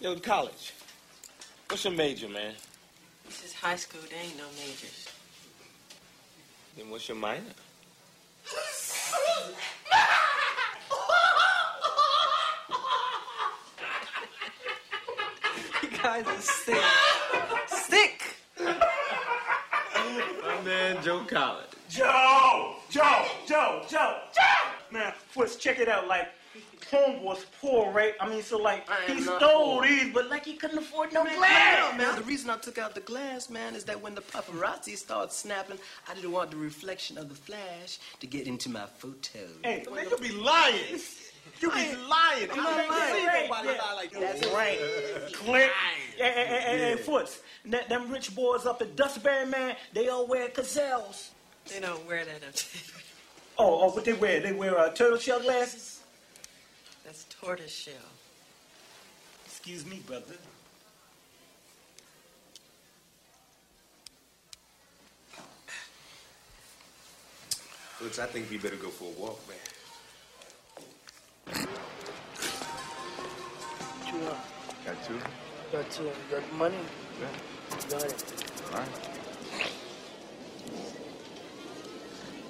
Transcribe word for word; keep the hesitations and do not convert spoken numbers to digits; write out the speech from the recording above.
Yo, college. What's your major, man? This is high school. There ain't no majors. Then what's your minor? You guys are sick. Sick! My man, Joe Collins. Joe! Joe! Joe! Joe! Joe! Man, Foots, check it out. Like, homeboy's poor, right? I mean, so, like, I am he not stole poor. these, but, like, he couldn't afford no Man, glass. no, man, the reason I took out the glass, man, is that when the paparazzi started snapping, I didn't want the reflection of the flash to get into my photo. Hey, Man, you be lying. You be lying. I'm not lying. Ain't nobody Yeah. lie like that. That's right. Click. Hey, hey, hey, hey, hey, Foots, that, them rich boys up at Dustberry, man, they all wear gazelles. They don't wear that up there. Oh, oh, what they wear? They wear uh, turtle shell glasses? That's tortoise shell. Excuse me, brother. Looks, I think we better go for a walk, man. What you want? Got two? Got two. You got money? Yeah. Got it. All right.